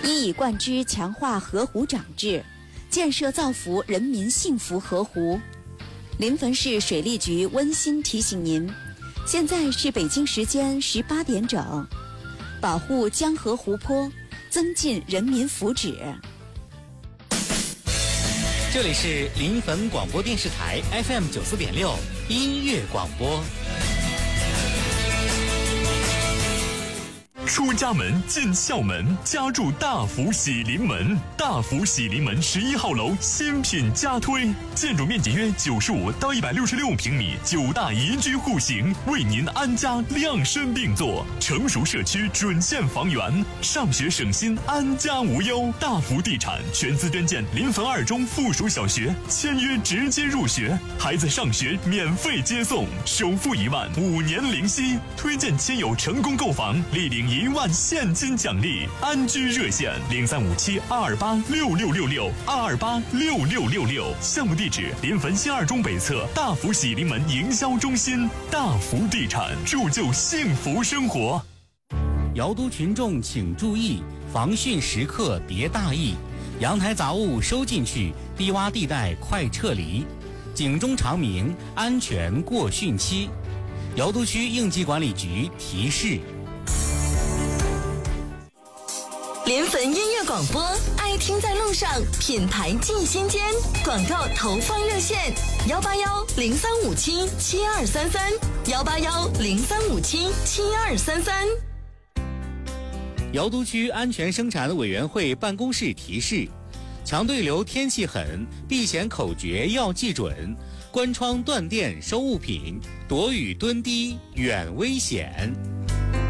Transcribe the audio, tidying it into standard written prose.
一以贯之强化河湖长治，建设造福人民幸福河湖。临汾市水利局温馨提醒您，现在是北京时间18点整，保护江河湖泊，增进人民福祉。 这里是临汾广播电视台 FM 94.6音乐广播。 出家门进校门，家住大福喜临门。大福喜临门11号楼新品加推，建筑面积约95到166平米，9大宜居户型，为您安家量身定做。成熟社区准现房源，上学省心，安家无忧。大福地产全资捐建临汾2中附属小学，签约直接入学，孩子上学免费接送，首付1万，5年零息。推荐亲友成功购房，立领1万现金奖励。安居热线0357-228-6666，228-6666。项目地址：临汾新2中北侧大福喜临门营销中心。大福地产，铸就幸福生活。 瑶都群众请注意，防汛时刻别大意，阳台杂物收进去，低洼地带快撤离，警钟长鸣，安全过汛期。瑶都区应急管理局提示。 临汾音乐广播，爱听在路上，品牌进心间。广告投放热线：181-0357-7233，181-0357-7233。 瑶都区安全生产委员会办公室提示：强对流天气狠，避险口诀要记准，关窗断电收物品，躲雨蹲低远危险。